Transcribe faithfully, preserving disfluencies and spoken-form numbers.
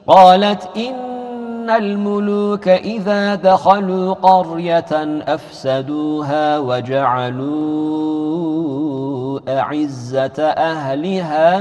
قالت إن الملوك إذا دخلوا قرية أفسدوها وجعلوا أعزة أهلها